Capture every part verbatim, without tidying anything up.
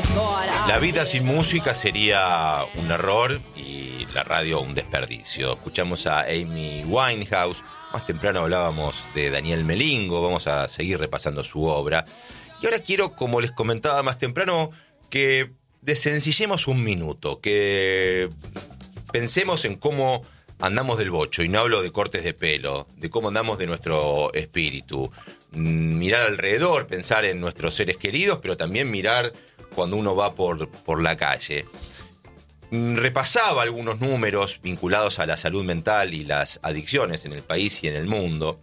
La vida sin música sería un error y la radio un desperdicio. Escuchamos a Amy Winehouse, más temprano hablábamos de Daniel Melingo, vamos a seguir repasando su obra. Y ahora quiero, como les comentaba más temprano, que desencillemos un minuto, que pensemos en cómo andamos del bocho, y no hablo de cortes de pelo, de cómo andamos de nuestro espíritu. Mirar alrededor, pensar en nuestros seres queridos, pero también mirar cuando uno va por, por la calle. Repasaba algunos números vinculados a la salud mental y las adicciones en el país y en el mundo.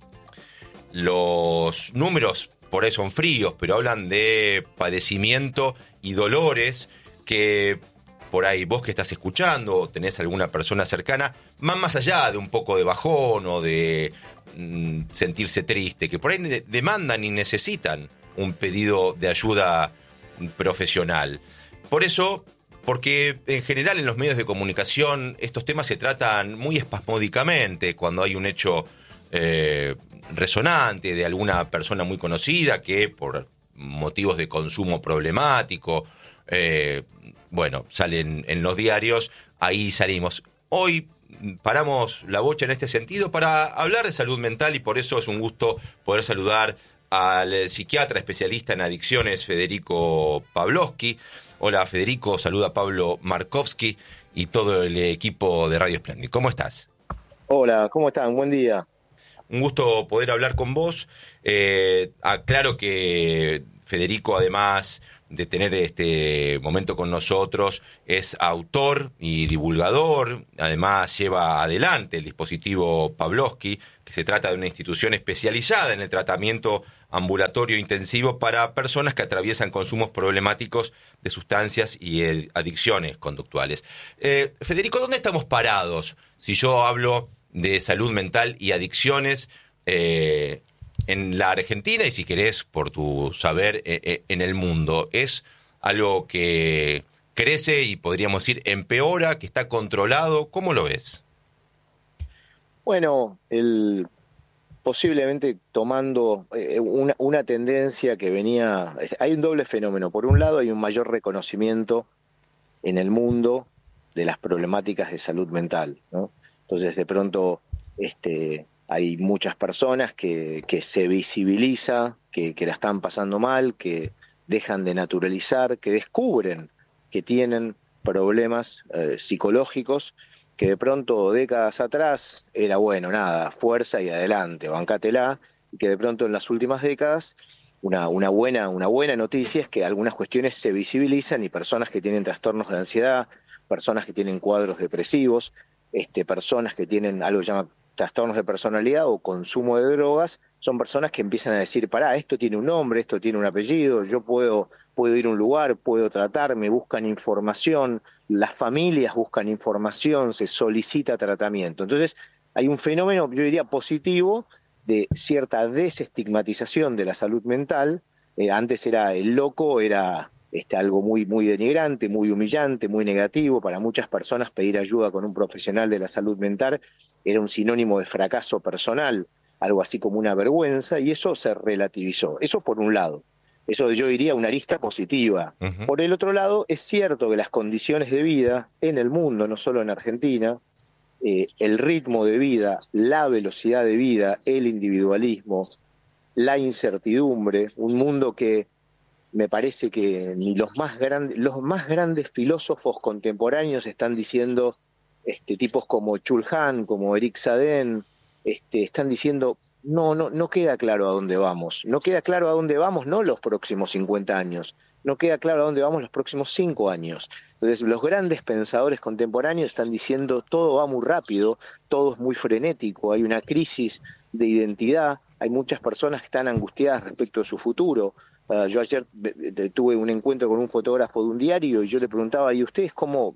Los números por ahí son fríos, pero hablan de padecimiento y dolores que por ahí vos que estás escuchando o tenés alguna persona cercana, van más allá de un poco de bajón o de mm, sentirse triste, que por ahí de- demandan y necesitan un pedido de ayuda profesional. Por eso, porque en general en los medios de comunicación estos temas se tratan muy espasmódicamente cuando hay un hecho eh, resonante de alguna persona muy conocida que por motivos de consumo problemático, eh, bueno, salen en los diarios, ahí salimos. Hoy paramos la bocha en este sentido para hablar de salud mental y por eso es un gusto poder saludar al psiquiatra especialista en adicciones Federico Pavlovsky. Hola Federico, saluda Pablo Markovsky y todo el equipo de Radio Splendid. ¿Cómo estás? Hola, ¿cómo están? Buen día. Un gusto poder hablar con vos. Eh, aclaro que Federico, además de tener este momento con nosotros, es autor y divulgador. Además lleva adelante el dispositivo Pavlovsky, que se trata de una institución especializada en el tratamiento ambulatorio intensivo para personas que atraviesan consumos problemáticos de sustancias y eh, adicciones conductuales. Eh, Federico, ¿dónde estamos parados si yo hablo de salud mental y adicciones eh, en la Argentina y, si querés, por tu saber, eh, eh, en el mundo? ¿Es algo que crece y podríamos decir empeora, que está controlado? ¿Cómo lo ves? Bueno, el, posiblemente tomando eh, una, una tendencia que venía... Hay un doble fenómeno. Por un lado, hay un mayor reconocimiento en el mundo de las problemáticas de salud mental, ¿no? Entonces, de pronto, este, hay muchas personas que, que se visibiliza, que, que la están pasando mal, que dejan de naturalizar, que descubren que tienen problemas eh, psicológicos, que de pronto décadas atrás era bueno, nada, fuerza y adelante, bancátela, y que de pronto en las últimas décadas una, una, buena, una buena noticia es que algunas cuestiones se visibilizan y personas que tienen trastornos de ansiedad, personas que tienen cuadros depresivos, este, personas que tienen algo que se llama trastornos de personalidad o consumo de drogas, son personas que empiezan a decir, pará, esto tiene un nombre, esto tiene un apellido, yo puedo, puedo ir a un lugar, puedo tratarme, buscan información, las familias buscan información, se solicita tratamiento. Entonces hay un fenómeno, yo diría, positivo de cierta desestigmatización de la salud mental. Eh, antes era el loco, era este, algo muy, muy denigrante, muy humillante, muy negativo. Para muchas personas pedir ayuda con un profesional de la salud mental era un sinónimo de fracaso personal, algo así como una vergüenza, y eso se relativizó. Eso por un lado. Eso yo diría una arista positiva. Uh-huh. Por el otro lado, es cierto que las condiciones de vida en el mundo, no solo en Argentina, eh, el ritmo de vida, la velocidad de vida, el individualismo, la incertidumbre, un mundo que me parece que ni los más grandes, los más grandes filósofos contemporáneos están diciendo, este, tipos como Chulhan, como Eric Sadin, este, están diciendo, no, no, no queda claro a dónde vamos. No queda claro a dónde vamos, no los próximos cincuenta años. No queda claro a dónde vamos los próximos cinco años. Entonces, los grandes pensadores contemporáneos están diciendo, todo va muy rápido, todo es muy frenético, hay una crisis de identidad, hay muchas personas que están angustiadas respecto de su futuro. Uh, yo ayer tuve un encuentro con un fotógrafo de un diario y yo le preguntaba, ¿y ustedes cómo?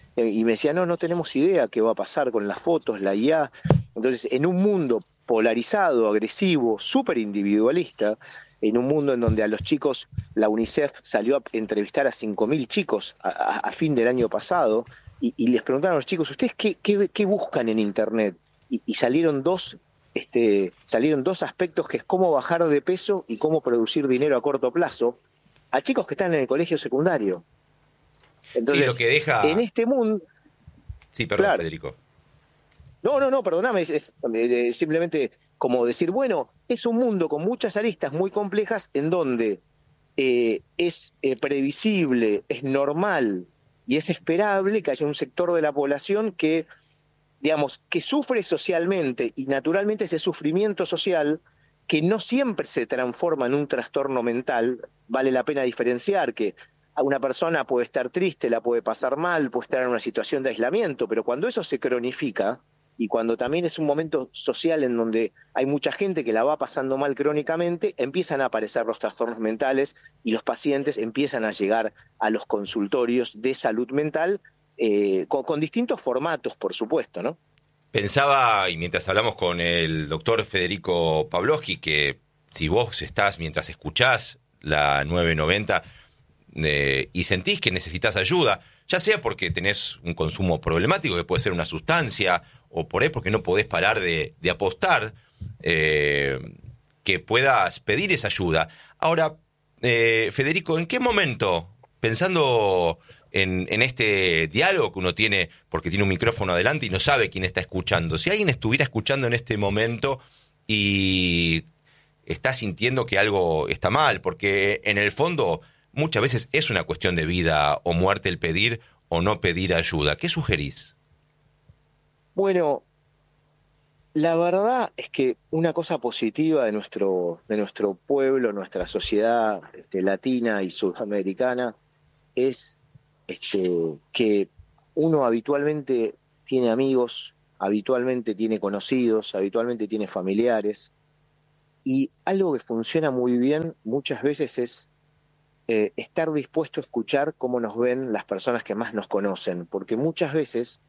Y me decía, no, no tenemos idea qué va a pasar con las fotos, la I A. Entonces, en un mundo polarizado, agresivo, súper individualista, en un mundo en donde a los chicos, la UNICEF salió a entrevistar a cinco mil chicos a, a, a fin del año pasado, y, y les preguntaron a los chicos, ¿ustedes qué, qué, qué buscan en Internet? Y, y salieron dos... Este, salieron dos aspectos, que es cómo bajar de peso y cómo producir dinero a corto plazo, a chicos que están en el colegio secundario. Entonces, sí, lo que deja... en este mundo... Sí, perdón, claro, Federico. No, no, no, perdóname, es, es, eh, simplemente como decir, bueno, es un mundo con muchas aristas muy complejas en donde eh, es eh, previsible, es normal y es esperable que haya un sector de la población que, digamos, que sufre socialmente y naturalmente ese sufrimiento social que no siempre se transforma en un trastorno mental. Vale la pena diferenciar que a una persona puede estar triste, la puede pasar mal, puede estar en una situación de aislamiento, pero cuando eso se cronifica, y cuando también es un momento social en donde hay mucha gente que la va pasando mal crónicamente, empiezan a aparecer los trastornos mentales y los pacientes empiezan a llegar a los consultorios de salud mental eh, con, con distintos formatos, por supuesto, ¿no? Pensaba, y mientras hablamos con el doctor Federico Pavlovsky, que si vos estás, mientras escuchás la nueve noventa eh, y sentís que necesitas ayuda, ya sea porque tenés un consumo problemático, que puede ser una sustancia, o por ahí porque no podés parar de, de apostar, eh, que puedas pedir esa ayuda. Ahora, eh, Federico, ¿en qué momento, pensando en, en este diálogo que uno tiene, porque tiene un micrófono adelante y no sabe quién está escuchando, si alguien estuviera escuchando en este momento y está sintiendo que algo está mal, porque en el fondo muchas veces es una cuestión de vida o muerte el pedir o no pedir ayuda, ¿qué sugerís? Bueno, la verdad es que una cosa positiva de nuestro, de nuestro pueblo, nuestra sociedad este, latina y sudamericana, es este, que uno habitualmente tiene amigos, habitualmente tiene conocidos, habitualmente tiene familiares, y algo que funciona muy bien muchas veces es eh, estar dispuesto a escuchar cómo nos ven las personas que más nos conocen, porque muchas veces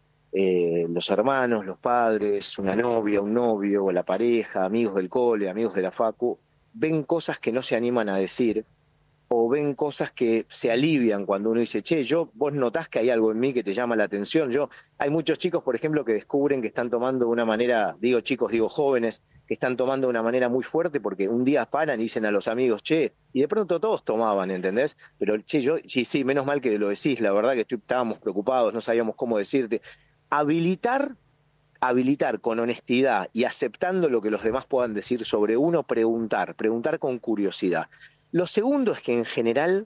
Eh, los hermanos, los padres, una novia, un novio, la pareja, amigos del cole, amigos de la facu, ven cosas que no se animan a decir o ven cosas que se alivian cuando uno dice, che, yo, vos notás que hay algo en mí que te llama la atención. Yo, hay muchos chicos, por ejemplo, que descubren que están tomando de una manera, digo chicos, digo jóvenes, que están tomando de una manera muy fuerte porque un día paran y dicen a los amigos, che, y de pronto todos tomaban, ¿entendés? Pero, che, yo, sí, sí, menos mal que lo decís, la verdad que estoy, estábamos preocupados, no sabíamos cómo decirte. Habilitar, habilitar con honestidad y aceptando lo que los demás puedan decir sobre uno, preguntar, preguntar con curiosidad. Lo segundo es que en general,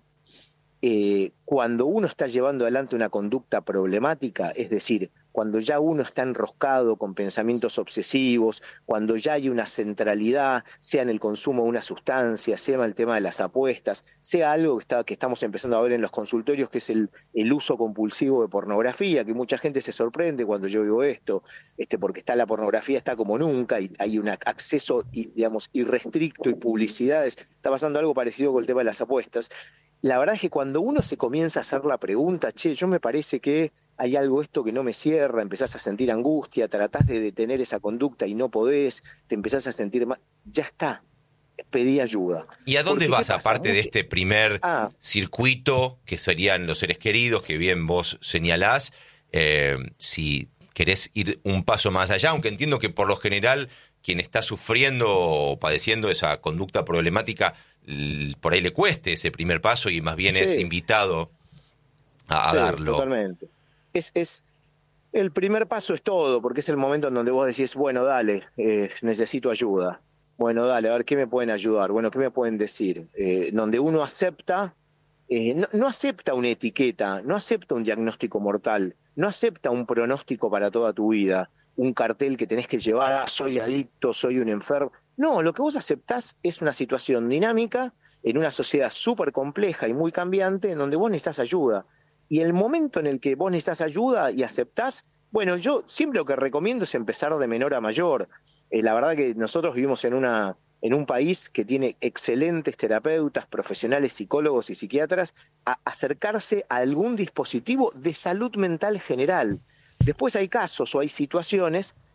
eh, cuando uno está llevando adelante una conducta problemática, es decir, cuando ya uno está enroscado con pensamientos obsesivos, cuando ya hay una centralidad, sea en el consumo de una sustancia, sea en el tema de las apuestas, sea algo que, está, que estamos empezando a ver en los consultorios, que es el, el uso compulsivo de pornografía, que mucha gente se sorprende cuando yo digo esto, este, porque está la pornografía está como nunca, y hay un acceso, digamos, irrestricto y publicidades. Está pasando algo parecido con el tema de las apuestas. La verdad es que cuando uno se comienza a hacer la pregunta, che, yo me parece que hay algo esto que no me cierra, empezás a sentir angustia, tratás de detener esa conducta y no podés, te empezás a sentir mal, ya está, pedí ayuda. ¿Y a dónde Porque, vas, aparte de este primer ah. circuito, que serían los seres queridos, que bien vos señalás, eh, si querés ir un paso más allá, aunque entiendo que por lo general quien está sufriendo o padeciendo esa conducta problemática, por ahí le cueste ese primer paso y más bien sí. es invitado a, a sí, darlo. Totalmente. Es, es, el primer paso es todo, porque es el momento en donde vos decís, bueno, dale, eh, necesito ayuda. Bueno, dale, a ver, ¿qué me pueden ayudar? Bueno, ¿qué me pueden decir? Eh, donde uno acepta, eh, no, no acepta una etiqueta, no acepta un diagnóstico mortal, no acepta un pronóstico para toda tu vida, un cartel que tenés que llevar, ah, soy adicto, soy un enfermo. No, lo que vos aceptás es una situación dinámica en una sociedad súper compleja y muy cambiante en donde vos necesitas ayuda. Y el momento en el que vos necesitas ayuda y aceptás, bueno, yo siempre lo que recomiendo es empezar de menor a mayor. Eh, la verdad que nosotros vivimos en una en un país que tiene excelentes terapeutas, profesionales, psicólogos y psiquiatras, a acercarse a algún dispositivo de salud mental general. Después hay casos o hay situaciones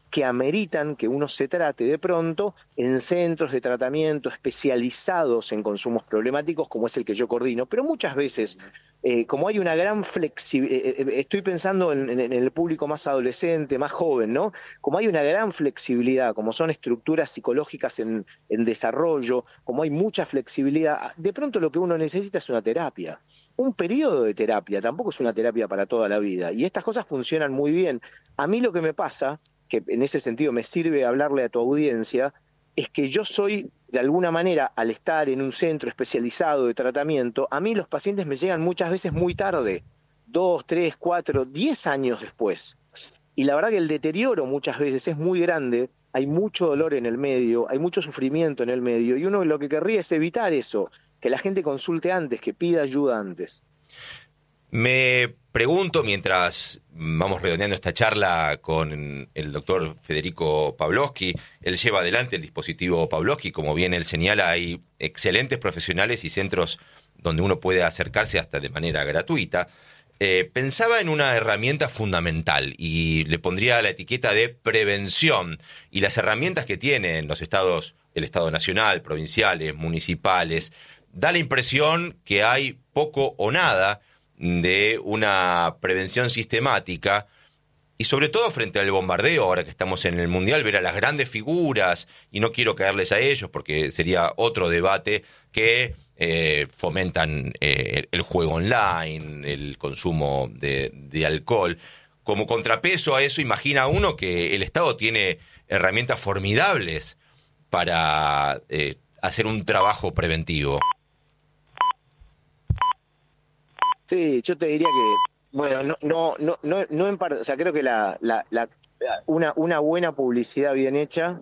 que ameritan que uno se trate de pronto en centros de tratamiento especializados en consumos problemáticos, como es el que yo coordino. Pero muchas veces, eh, como hay una gran flexibilidad, eh, eh, estoy pensando en, en, en el público más adolescente, más joven, ¿no? Como hay una gran flexibilidad, como son estructuras psicológicas en, en desarrollo, como hay mucha flexibilidad, de pronto lo que uno necesita es una terapia. Un periodo de terapia, tampoco es una terapia para toda la vida. Y estas cosas funcionan muy bien. A mí lo que me pasa, que en ese sentido me sirve hablarle a tu audiencia, es que yo soy, de alguna manera, al estar en un centro especializado de tratamiento, a mí los pacientes me llegan muchas veces muy tarde, dos, tres, cuatro, diez años después. Y la verdad que el deterioro muchas veces es muy grande, hay mucho dolor en el medio, hay mucho sufrimiento en el medio, y uno lo que querría es evitar eso, que la gente consulte antes, que pida ayuda antes. Me pregunto, mientras vamos redondeando esta charla con el doctor Federico Pawlowski, él lleva adelante el dispositivo Pawlowski, como bien él señala, hay excelentes profesionales y centros donde uno puede acercarse hasta de manera gratuita. Eh, pensaba en una herramienta fundamental y le pondría la etiqueta de prevención, y las herramientas que tienen los estados, el Estado nacional, provinciales, municipales, da la impresión que hay poco o nada de una prevención sistemática, y sobre todo frente al bombardeo, ahora que estamos en el Mundial, ver a las grandes figuras, y no quiero caerles a ellos porque sería otro debate, que eh, fomentan eh, el juego online, el consumo de, de alcohol. Como contrapeso a eso, imagina uno que el Estado tiene herramientas formidables para eh, hacer un trabajo preventivo. Sí, yo te diría que, bueno, no, no, no, no, no en parte, o sea, creo que la, la, la, una, una buena publicidad bien hecha,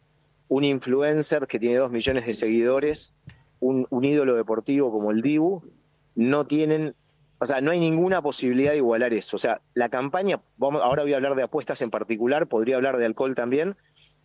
un influencer que tiene dos millones de seguidores, un, un ídolo deportivo como el Dibu, no tienen, o sea, no hay ninguna posibilidad de igualar eso. O sea, la campaña, vamos, ahora voy a hablar de apuestas en particular, podría hablar de alcohol también.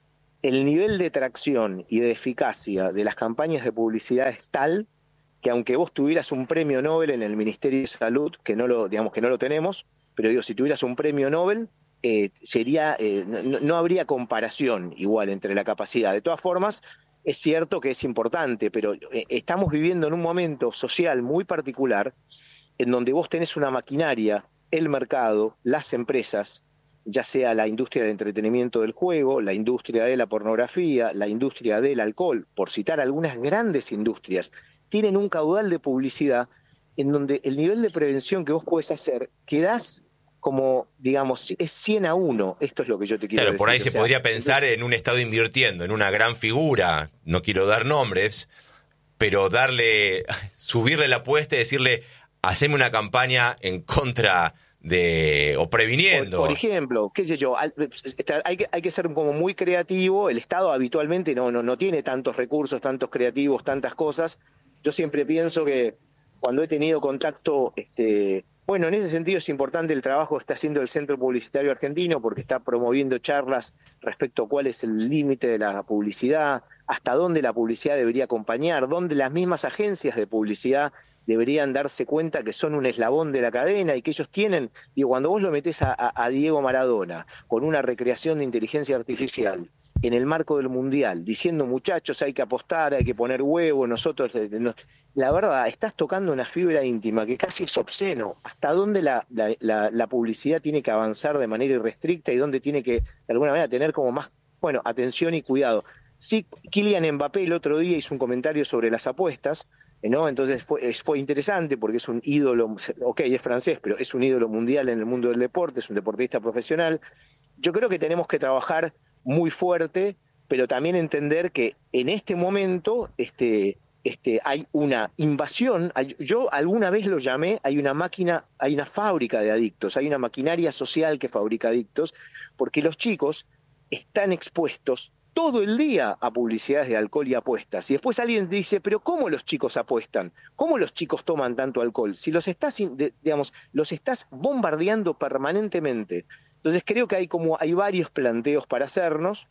El nivel de tracción y de eficacia de las campañas de publicidad es tal que aunque vos tuvieras un premio Nobel en el Ministerio de Salud, que no lo, digamos que no lo tenemos, pero digo, si tuvieras un premio Nobel, eh, sería, eh, no, no habría comparación igual entre la capacidad. De todas formas, es cierto que es importante, pero eh, estamos viviendo en un momento social muy particular, en donde vos tenés una maquinaria, el mercado, las empresas, ya sea la industria del entretenimiento del juego, la industria de la pornografía, la industria del alcohol, por citar algunas grandes industrias, tienen un caudal de publicidad en donde el nivel de prevención que vos podés hacer, quedás como, digamos, es cien a uno. Esto es lo que yo te quiero claro, decir. Por ahí o se sea, podría pensar entonces, en un Estado invirtiendo, en una gran figura, no quiero dar nombres, pero darle, subirle la apuesta y decirle, haceme una campaña en contra de, o previniendo. Por, por ejemplo, qué sé yo, hay que, hay que ser como muy creativo. El Estado habitualmente no, no, no tiene tantos recursos, tantos creativos, tantas cosas. Yo siempre pienso que cuando he tenido contacto, este, bueno, en ese sentido es importante el trabajo que está haciendo el Centro Publicitario Argentino, porque está promoviendo charlas respecto a cuál es el límite de la publicidad, hasta dónde la publicidad debería acompañar, dónde las mismas agencias de publicidad deberían darse cuenta que son un eslabón de la cadena y que ellos tienen, digo, cuando vos lo metés a, a, a Diego Maradona con una recreación de inteligencia artificial en el marco del Mundial, diciendo muchachos hay que apostar, hay que poner huevo, nosotros, no, la verdad, estás tocando una fibra íntima que casi es obsceno, hasta dónde la, la, la, la publicidad tiene que avanzar de manera irrestricta y dónde tiene que, de alguna manera, tener como más, bueno, atención y cuidado. Sí, Kylian Mbappé el otro día hizo un comentario sobre las apuestas, ¿no? Entonces fue, fue interesante porque es un ídolo, ok, es francés, pero es un ídolo mundial en el mundo del deporte, es un deportista profesional. Yo creo que tenemos que trabajar muy fuerte, pero también entender que en este momento este, este, hay una invasión, hay, yo alguna vez lo llamé, hay una máquina, hay una fábrica de adictos, hay una maquinaria social que fabrica adictos, porque los chicos están expuestos todo el día a publicidades de alcohol y apuestas. Y después alguien dice, pero ¿cómo los chicos apuestan? ¿Cómo los chicos toman tanto alcohol? Si los estás, digamos, los estás bombardeando permanentemente. Entonces creo que hay como hay varios planteos para hacernos,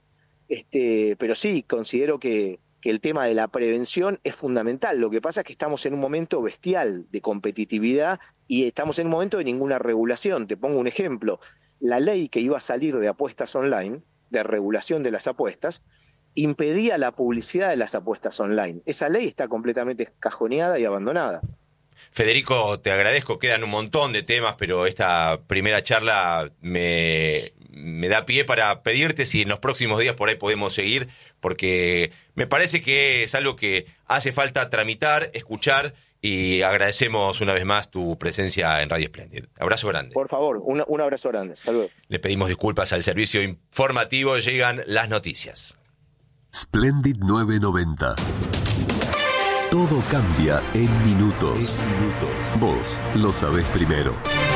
este, pero sí, considero que, que el tema de la prevención es fundamental. Lo que pasa es que estamos en un momento bestial de competitividad y estamos en un momento de ninguna regulación. Te pongo un ejemplo. La ley que iba a salir de apuestas online de regulación de las apuestas impedía la publicidad de las apuestas online. Esa ley está completamente escajoneada y abandonada. Federico, te agradezco, quedan un montón de temas, pero esta primera charla me, me da pie para pedirte si en los próximos días por ahí podemos seguir, porque me parece que es algo que hace falta tramitar, escuchar, y agradecemos una vez más tu presencia en Radio Splendid. Abrazo grande. Por favor, un, un abrazo grande. Saludos. Le pedimos disculpas al servicio informativo, llegan las noticias. Splendid novecientos noventa. Todo cambia en minutos. En minutos. Vos lo sabés primero.